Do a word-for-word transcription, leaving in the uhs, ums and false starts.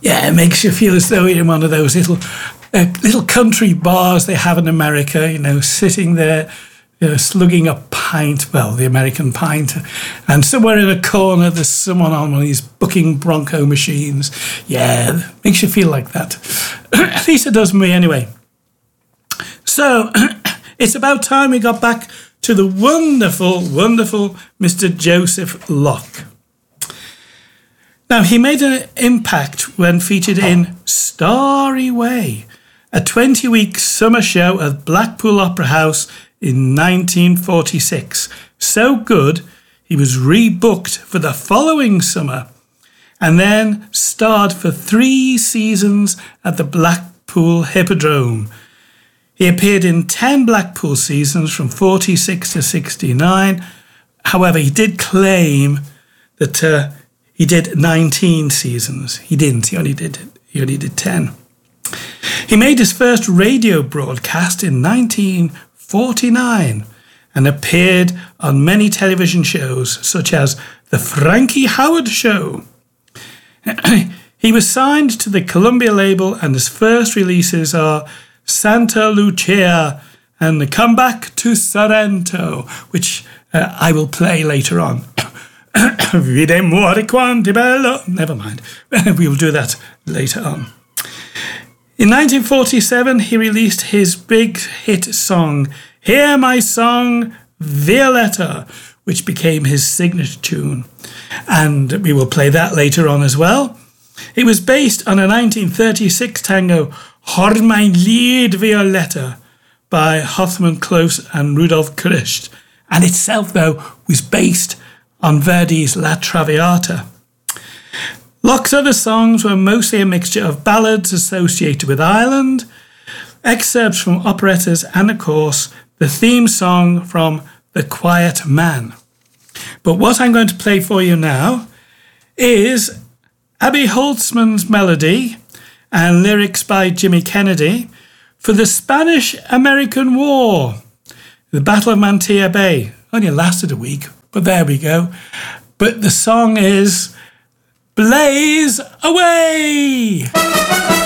Yeah, it makes you feel as though you're in one of those little uh, little country bars they have in America, you know, sitting there, you know, slugging a pint, well, the American pint, and somewhere in a corner there's someone on one of these booking Bronco machines. Yeah, makes you feel like that. At least it does me anyway. So, it's about time we got back to the wonderful, wonderful Mister Joseph Locke. Now, he made an impact when featured in Starry Way, a twenty-week summer show at Blackpool Opera House in nineteen forty-six. So good, he was rebooked for the following summer and then starred for three seasons at the Blackpool Hippodrome. He appeared in ten Blackpool seasons from forty-six to sixty-nine. However, he did claim that uh, he did nineteen seasons. He didn't. He only did he only did ten. He made his first radio broadcast in nineteen forty-nine and appeared on many television shows such as The Frankie Howerd Show. He was signed to the Columbia label and his first releases are Santa Lucia and The Comeback to Sorrento, which uh, I will play later on. Vide muore quanti bello. Never mind. We will do that later on. In nineteen forty-seven, he released his big hit song, Hear My Song, Violetta, which became his signature tune. And we will play that later on as well. It was based on a nineteen thirty-six tango, Hoor mijn lied Violetta, by Hoffmann Close and Rudolf Christ. And itself, though, was based on Verdi's La Traviata. Locke's other songs were mostly a mixture of ballads associated with Ireland, excerpts from operettas, and of course, the theme song from The Quiet Man. But what I'm going to play for you now is Abby Holtzman's melody and lyrics by Jimmy Kennedy for the Spanish-American War, the Battle of Mantilla Bay. Only lasted a week, but there we go. But the song is Blaze Away!